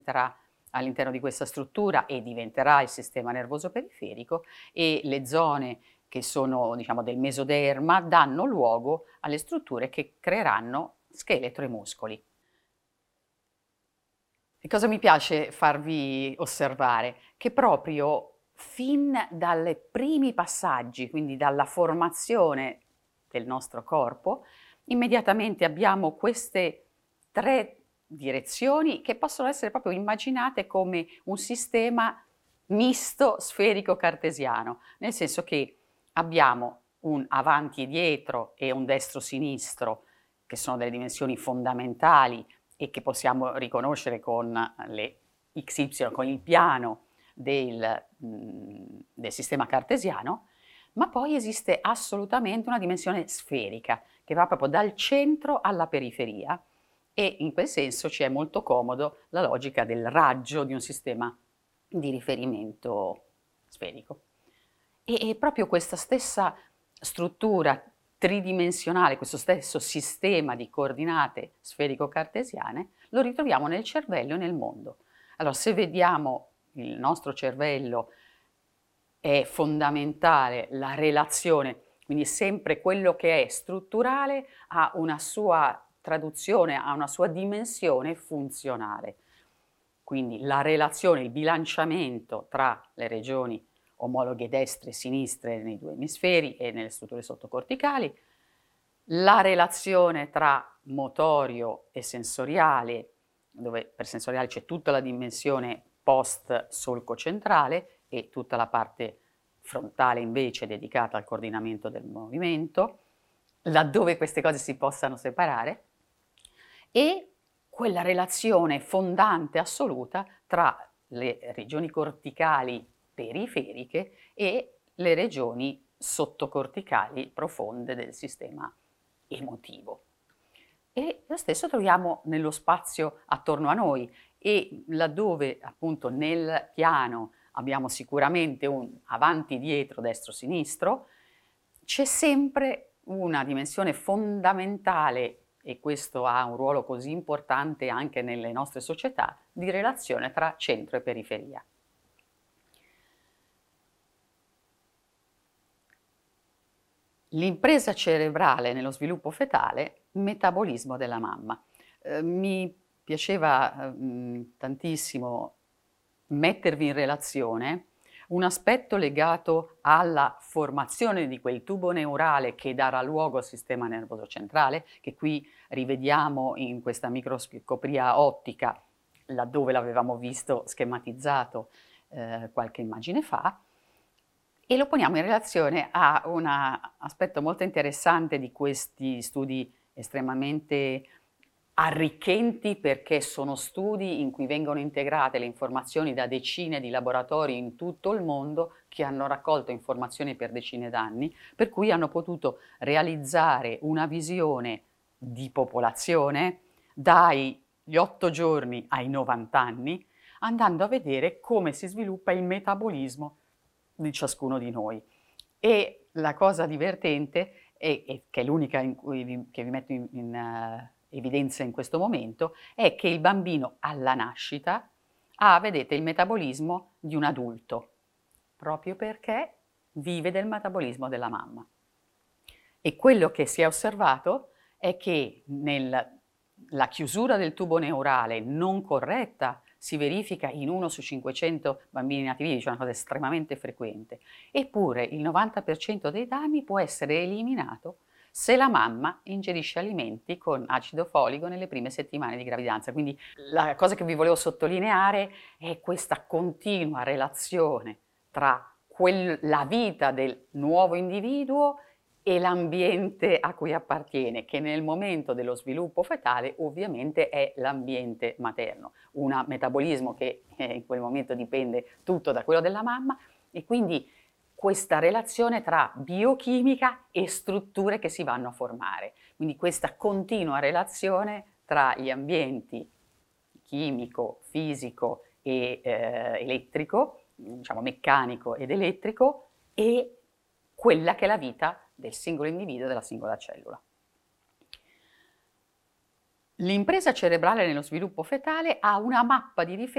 all'interno di questa struttura e diventerà il sistema nervoso periferico, e le zone che sono, diciamo, del mesoderma danno luogo alle strutture che creeranno scheletro e muscoli. E cosa mi piace farvi osservare? Che proprio fin dai primi passaggi, quindi dalla formazione del nostro corpo, immediatamente abbiamo queste 3 direzioni che possono essere proprio immaginate come un sistema misto sferico-cartesiano, nel senso che abbiamo un avanti e dietro e un destro-sinistro, che sono delle dimensioni fondamentali e che possiamo riconoscere con le XY, con il piano del sistema cartesiano, ma poi esiste assolutamente una dimensione sferica che va proprio dal centro alla periferia, e in quel senso ci è molto comodo la logica del raggio di un sistema di riferimento sferico. E proprio questa stessa struttura tridimensionale, questo stesso sistema di coordinate sferico-cartesiane, lo ritroviamo nel cervello e nel mondo. Allora, se vediamo il nostro cervello, è fondamentale la relazione, quindi sempre quello che è strutturale ha una sua traduzione, ha una sua dimensione funzionale. Quindi la relazione, il bilanciamento tra le regioni omologhe destre e sinistre nei 2 emisferi e nelle strutture sottocorticali, la relazione tra motorio e sensoriale, dove per sensoriale c'è tutta la dimensione post-solco centrale e tutta la parte frontale invece dedicata al coordinamento del movimento, laddove queste cose si possano separare, e quella relazione fondante assoluta tra le regioni corticali periferiche e le regioni sottocorticali profonde del sistema emotivo. E lo stesso troviamo nello spazio attorno a noi, e laddove appunto nel piano abbiamo sicuramente un avanti-dietro, destro-sinistro, c'è sempre una dimensione fondamentale, e questo ha un ruolo così importante anche nelle nostre società, di relazione tra centro e periferia. L'impresa cerebrale nello sviluppo fetale, metabolismo della mamma. Mi piaceva tantissimo mettervi in relazione un aspetto legato alla formazione di quel tubo neurale che darà luogo al sistema nervoso centrale, che qui rivediamo in questa microscopia ottica, laddove l'avevamo visto schematizzato qualche immagine fa, e lo poniamo in relazione a un aspetto molto interessante di questi studi estremamente arricchenti, perché sono studi in cui vengono integrate le informazioni da decine di laboratori in tutto il mondo che hanno raccolto informazioni per decine d'anni, per cui hanno potuto realizzare una visione di popolazione dagli 8 giorni ai 90 anni, andando a vedere come si sviluppa il metabolismo di ciascuno di noi. E la cosa divertente, e che è l'unica in cui che vi metto in evidenza in questo momento, è che il bambino alla nascita ha, vedete, il metabolismo di un adulto, proprio perché vive del metabolismo della mamma. E quello che si è osservato è che la chiusura del tubo neurale non corretta si verifica in 1 su 500 bambini nati vivi, cioè una cosa estremamente frequente, eppure il 90% dei danni può essere eliminato se la mamma ingerisce alimenti con acido folico nelle prime settimane di gravidanza. Quindi la cosa che vi volevo sottolineare è questa continua relazione tra la vita del nuovo individuo e l'ambiente a cui appartiene, che nel momento dello sviluppo fetale ovviamente è l'ambiente materno, un metabolismo che in quel momento dipende tutto da quello della mamma, e quindi questa relazione tra biochimica e strutture che si vanno a formare, quindi questa continua relazione tra gli ambienti chimico, fisico e elettrico, diciamo meccanico ed elettrico, e quella che è la vita del singolo individuo e della singola cellula. L'impresa cerebrale nello sviluppo fetale ha una mappa di